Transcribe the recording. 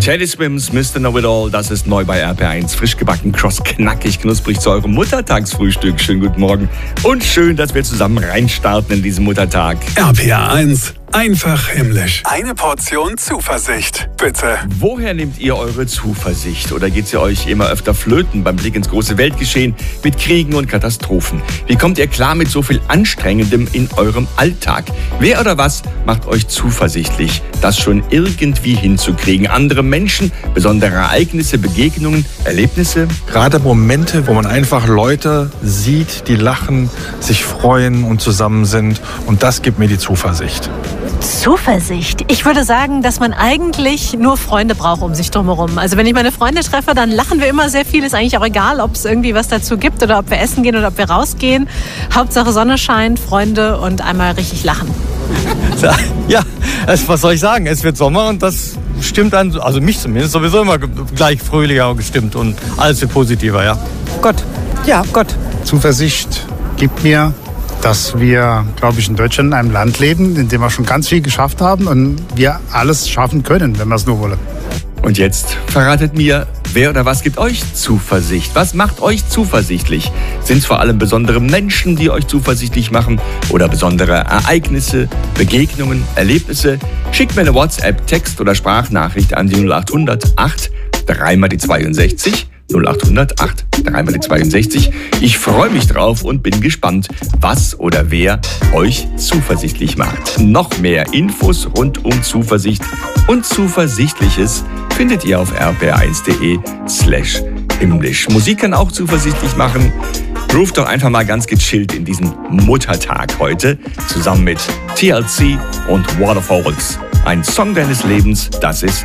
Teddy Swims, Mr. Know-It-All, das ist neu bei RPR1. Frisch gebacken, kross, knackig, knusprig zu eurem Muttertagsfrühstück. Schönen guten Morgen und schön, dass wir zusammen reinstarten in diesen Muttertag. RPR1, einfach himmlisch. Eine Portion Zuversicht, bitte. Woher nehmt ihr eure Zuversicht? Oder geht sie euch immer öfter flöten beim Blick ins große Weltgeschehen mit Kriegen und Katastrophen? Wie kommt ihr klar mit so viel Anstrengendem in eurem Alltag? Wer oder was macht euch zuversichtlich, das schon irgendwie hinzukriegen? Andere Menschen, besondere Ereignisse, Begegnungen, Erlebnisse? Gerade Momente, wo man einfach Leute sieht, die lachen, sich freuen und zusammen sind. Und das gibt mir die Zuversicht. Zuversicht? Ich würde sagen, dass man eigentlich nur Freunde braucht um sich drumherum. Also wenn ich meine Freunde treffe, dann lachen wir immer sehr viel. Ist eigentlich auch egal, ob es irgendwie was dazu gibt oder ob wir essen gehen oder ob wir rausgehen. Hauptsache Sonne scheint, Freunde und einmal richtig lachen. Ja, was soll ich sagen? Es wird Sommer und das stimmt dann, also mich zumindest, sowieso immer gleich fröhlicher gestimmt und alles wird positiver, ja. Gott. Ja, Gott. Zuversicht gibt mir, dass wir, glaube ich, in Deutschland in einem Land leben, in dem wir schon ganz viel geschafft haben und wir alles schaffen können, wenn wir es nur wollen. Und jetzt verratet mir, wer oder was gibt euch Zuversicht? Was macht euch zuversichtlich? Sind es vor allem besondere Menschen, die euch zuversichtlich machen? Oder besondere Ereignisse, Begegnungen, Erlebnisse? Schickt mir eine WhatsApp, Text- oder Sprachnachricht an die 0800 8 3 mal die 62. 0800 8 3 mal die 62. Ich freue mich drauf und bin gespannt, was oder wer euch zuversichtlich macht. Noch mehr Infos rund um Zuversicht und Zuversichtliches findet ihr auf rpr1.de/himmlisch. Musik kann auch zuversichtlich machen. Groove doch einfach mal ganz gechillt in diesen Muttertag heute zusammen mit TLC und Waterfalls. Ein Song deines Lebens, das ist